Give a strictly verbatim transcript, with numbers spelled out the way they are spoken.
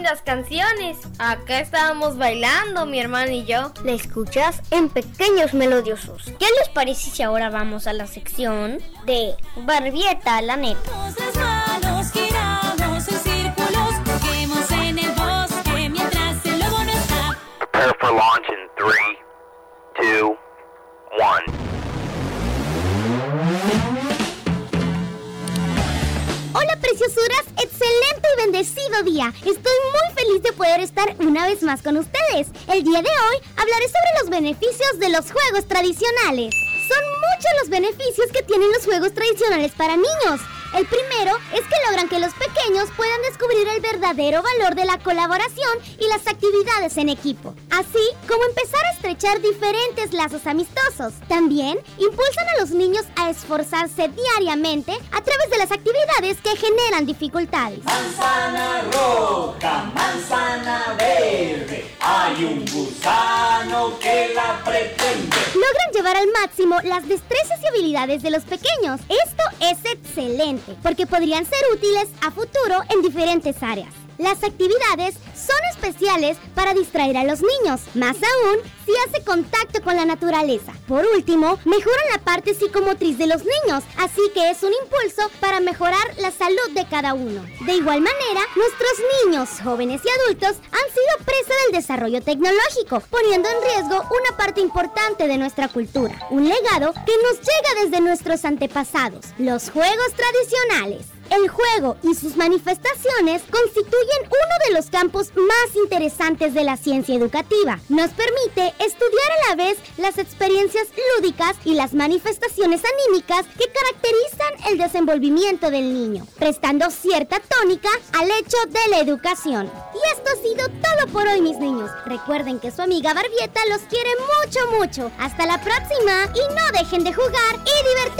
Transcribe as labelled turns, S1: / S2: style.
S1: las canciones. Acá estábamos bailando, mi hermano y yo.
S2: La escuchas en pequeños melodiosos. ¿Qué les parece si ahora vamos a la sección de Barbieta, la neta?
S3: Las manos giramos en círculos, juguemos en el bosque mientras el lobo no está.
S4: Prepare for launch in three, two, one.
S5: Hola preciosuras, excelente y bendecido día. Estoy muy feliz de poder estar una vez más con ustedes. El día de hoy hablaré sobre los beneficios de los juegos tradicionales. Son muchos los beneficios que tienen los juegos tradicionales para niños. El primero es que logran que los pequeños puedan descubrir el verdadero valor de la colaboración y las actividades en equipo, así como empezar a estrechar diferentes lazos amistosos. También impulsan a los niños a esforzarse diariamente a través de las actividades que generan dificultades.
S6: Manzana roja, manzana verde, hay un gusano que la pretende.
S5: Logran llevar al máximo las destrezas y habilidades de los pequeños. Esto es excelente, porque podrían ser útiles a futuro en diferentes áreas. Las actividades son especiales para distraer a los niños, más aún si hace contacto con la naturaleza. Por último, mejoran la parte psicomotriz de los niños, así que es un impulso para mejorar la salud de cada uno. De igual manera, nuestros niños, jóvenes y adultos han sido presa del desarrollo tecnológico, poniendo en riesgo una parte importante de nuestra cultura, un legado que nos llega desde nuestros antepasados, los juegos tradicionales. El juego y sus manifestaciones constituyen uno de los campos más interesantes de la ciencia educativa. Nos permite estudiar a la vez las experiencias lúdicas y las manifestaciones anímicas que caracterizan el desenvolvimiento del niño, prestando cierta tónica al hecho de la educación. Y esto ha sido todo por hoy, mis niños. Recuerden que su amiga Barbieta los quiere mucho, mucho. Hasta la próxima y no dejen de jugar y divertirse.